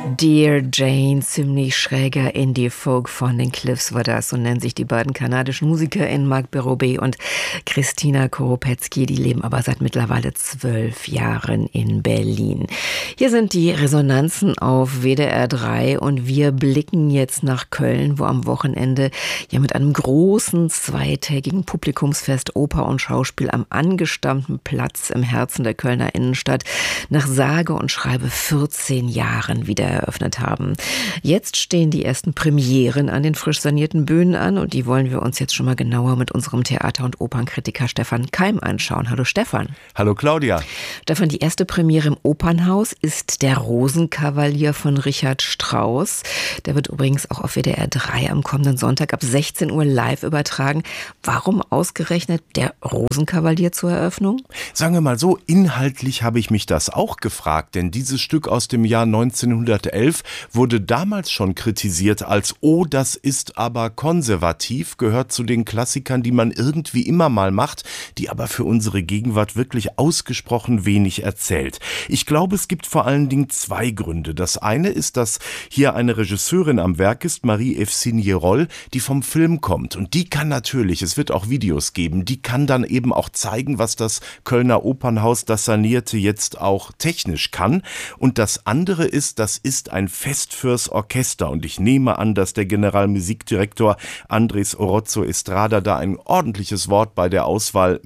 Dear Jane, ziemlich schräger Indie-Folk von den Cliffs war das. So nennen sich die beiden kanadischen MusikerInnen Marc Berube und Christina Koropetzky. Die leben aber seit mittlerweile 12 Jahren in Berlin. Hier sind die Resonanzen auf WDR 3 und wir blicken jetzt nach Köln, wo am Wochenende ja mit einem großen zweitägigen Publikumsfest Oper und Schauspiel am angestammten Platz im Herzen der Kölner Innenstadt nach sage und schreibe 14 Jahren wieder eröffnet haben. Jetzt stehen die ersten Premieren an den frisch sanierten Bühnen an und die wollen wir uns jetzt schon mal genauer mit unserem Theater- und Opernkritiker Stefan Keim anschauen. Hallo Stefan. Hallo Claudia. Stefan, die erste Premiere im Opernhaus ist Der Rosenkavalier von Richard Strauss. Der wird übrigens auch auf WDR 3 am kommenden Sonntag ab 16 Uhr live übertragen. Warum ausgerechnet Der Rosenkavalier zur Eröffnung? Sagen wir mal so, inhaltlich habe ich mich das auch gefragt, denn dieses Stück aus dem Jahr 1911 wurde damals schon kritisiert als "Oh, das ist aber konservativ", gehört zu den Klassikern, die man irgendwie immer mal macht, die aber für unsere Gegenwart wirklich ausgesprochen wenig erzählt. Ich glaube, es gibt vor allen Dingen zwei Gründe. Das eine ist, dass hier eine Regisseurin am Werk ist, Marie-Evsynie Roll, die vom Film kommt. Und die kann natürlich, es wird auch Videos geben, die kann dann eben auch zeigen, was das Kölner Opernhaus, das Sanierte, jetzt auch technisch kann. Und das andere ist, das ist ein Fest fürs Orchester. Und ich nehme an, dass der Generalmusikdirektor Andrés Orozco Estrada da ein ordentliches Wort bei der Auswahl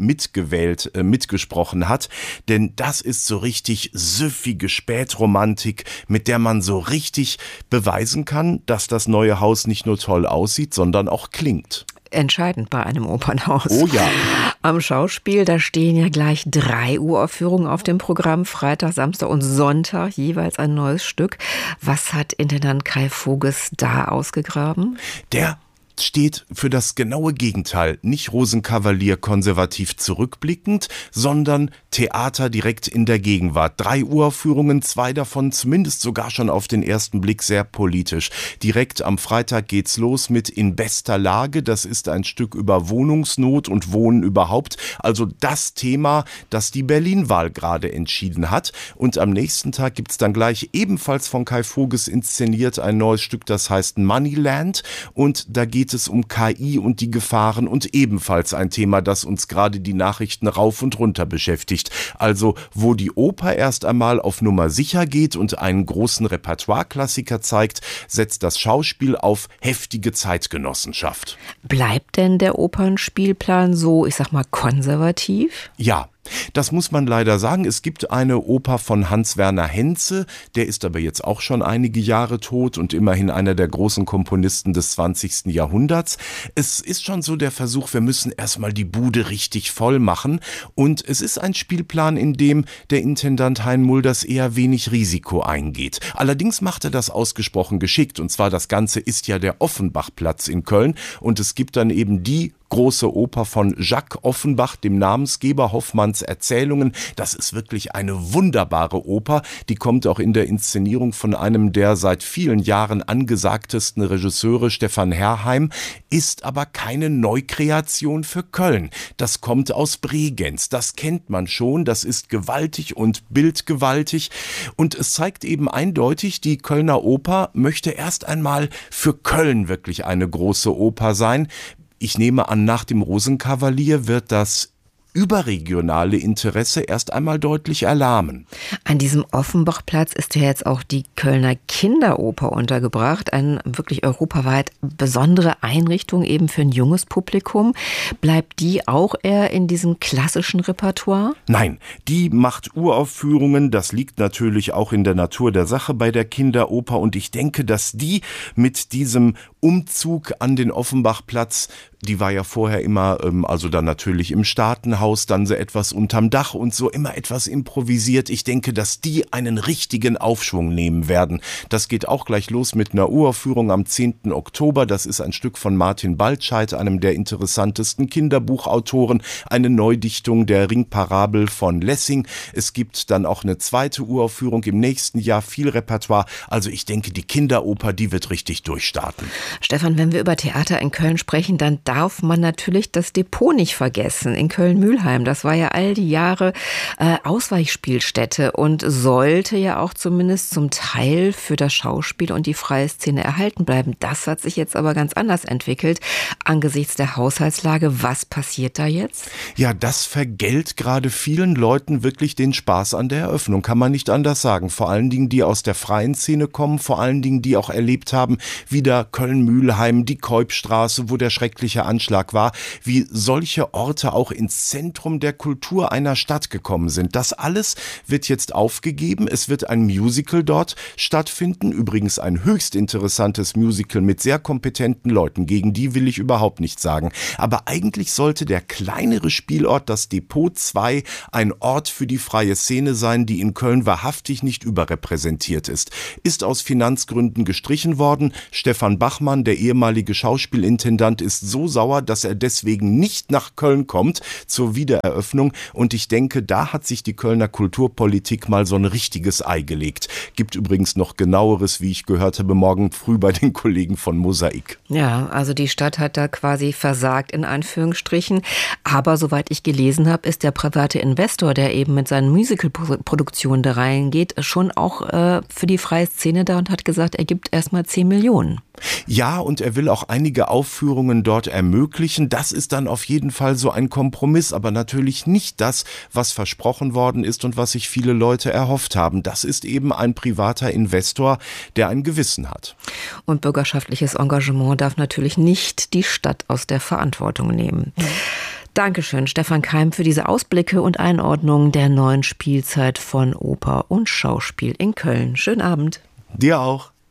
mitgesprochen hat. Denn das ist so richtig süffige Spätromantik, mit der man so richtig beweisen kann, dass das neue Haus nicht nur toll aussieht, sondern auch klingt. Entscheidend bei einem Opernhaus. Oh ja. Am Schauspiel, da stehen ja gleich 3 Uraufführungen auf dem Programm. Freitag, Samstag und Sonntag jeweils ein neues Stück. Was hat Intendant Kai Voges da ausgegraben? Der steht für das genaue Gegenteil. Nicht Rosenkavalier konservativ zurückblickend, sondern Theater direkt in der Gegenwart. 3 Uraufführungen, 2 davon zumindest sogar schon auf den ersten Blick sehr politisch. Direkt am Freitag geht's los mit In bester Lage. Das ist ein Stück über Wohnungsnot und Wohnen überhaupt. Also das Thema, das die Berlin-Wahl gerade entschieden hat. Und am nächsten Tag gibt's dann gleich ebenfalls von Kai Voges inszeniert ein neues Stück, das heißt Moneyland. Und da geht es um KI und die Gefahren und ebenfalls ein Thema, das uns gerade die Nachrichten rauf und runter beschäftigt. Also, wo die Oper erst einmal auf Nummer sicher geht und einen großen Repertoire-Klassiker zeigt, setzt das Schauspiel auf heftige Zeitgenossenschaft. Bleibt denn der Opernspielplan so, ich sag mal, konservativ? Ja. Das muss man leider sagen. Es gibt eine Oper von Hans-Werner Henze, der ist aber jetzt auch schon einige Jahre tot und immerhin einer der großen Komponisten des 20. Jahrhunderts. Es ist schon so der Versuch, wir müssen erstmal die Bude richtig voll machen und es ist ein Spielplan, in dem der Intendant Hein Mulders eher wenig Risiko eingeht. Allerdings macht er das ausgesprochen geschickt und zwar das Ganze ist ja der Offenbachplatz in Köln und es gibt dann eben die große Oper von Jacques Offenbach, dem Namensgeber, Hoffmanns Erzählungen. Das ist wirklich eine wunderbare Oper. Die kommt auch in der Inszenierung von einem der seit vielen Jahren angesagtesten Regisseure, Stefan Herrheim, ist aber keine Neukreation für Köln. Das kommt aus Bregenz. Das kennt man schon. Das ist gewaltig und bildgewaltig. Und es zeigt eben eindeutig, die Kölner Oper möchte erst einmal für Köln wirklich eine große Oper sein. Ich nehme an, nach dem Rosenkavalier wird das überregionale Interesse erst einmal deutlich erlahmen. An diesem Offenbachplatz ist ja jetzt auch die Kölner Kinderoper untergebracht, eine wirklich europaweit besondere Einrichtung eben für ein junges Publikum. Bleibt die auch eher in diesem klassischen Repertoire? Nein, die macht Uraufführungen, das liegt natürlich auch in der Natur der Sache bei der Kinderoper und ich denke, dass die mit diesem Umzug an den Offenbachplatz, die war ja vorher immer, also dann natürlich im Staatenhaus, dann so etwas unterm Dach und so immer etwas improvisiert. Ich denke, dass die einen richtigen Aufschwung nehmen werden. Das geht auch gleich los mit einer Uraufführung am 10. Oktober. Das ist ein Stück von Martin Baltscheit, einem der interessantesten Kinderbuchautoren, eine Neudichtung der Ringparabel von Lessing. Es gibt dann auch eine zweite Uraufführung im nächsten Jahr, viel Repertoire. Also ich denke, die Kinderoper, die wird richtig durchstarten. Stefan, wenn wir über Theater in Köln sprechen, dann darf man natürlich das Depot nicht vergessen. In Köln-Mülheim, das war ja all die Jahre Ausweichspielstätte und sollte ja auch zumindest zum Teil für das Schauspiel und die freie Szene erhalten bleiben. Das hat sich jetzt aber ganz anders entwickelt angesichts der Haushaltslage. Was passiert da jetzt? Ja, das vergällt gerade vielen Leuten wirklich den Spaß an der Eröffnung, kann man nicht anders sagen. Vor allen Dingen, die aus der freien Szene kommen, vor allen Dingen, die auch erlebt haben, wie da Köln-Mülheim, die Keupstraße, wo der schreckliche Anschlag war, wie solche Orte auch ins Zentrum der Kultur einer Stadt gekommen sind. Das alles wird jetzt aufgegeben. Es wird ein Musical dort stattfinden. Übrigens ein höchst interessantes Musical mit sehr kompetenten Leuten. Gegen die will ich überhaupt nichts sagen. Aber eigentlich sollte der kleinere Spielort, das Depot 2, ein Ort für die freie Szene sein, die in Köln wahrhaftig nicht überrepräsentiert ist. Ist aus Finanzgründen gestrichen worden. Stefan Bachmann, der ehemalige Schauspielintendant, ist so sauer, dass er deswegen nicht nach Köln kommt zur Wiedereröffnung. Und ich denke, da hat sich die Kölner Kulturpolitik mal so ein richtiges Ei gelegt. Gibt übrigens noch Genaueres, wie ich gehört habe, morgen früh bei den Kollegen von Mosaik. Ja, also die Stadt hat da quasi versagt, in Anführungsstrichen. Aber soweit ich gelesen habe, ist der private Investor, der eben mit seinen Musical-Produktionen da reingeht, schon auch für die freie Szene da und hat gesagt, er gibt erstmal 10 Millionen. Ja, und er will auch einige Aufführungen dort ermöglichen. Das ist dann auf jeden Fall so ein Kompromiss, aber natürlich nicht das, was versprochen worden ist und was sich viele Leute erhofft haben. Das ist eben ein privater Investor, der ein Gewissen hat. Und bürgerschaftliches Engagement darf natürlich nicht die Stadt aus der Verantwortung nehmen. Dankeschön, Stefan Keim, für diese Ausblicke und Einordnung der neuen Spielzeit von Oper und Schauspiel in Köln. Schönen Abend. Dir auch.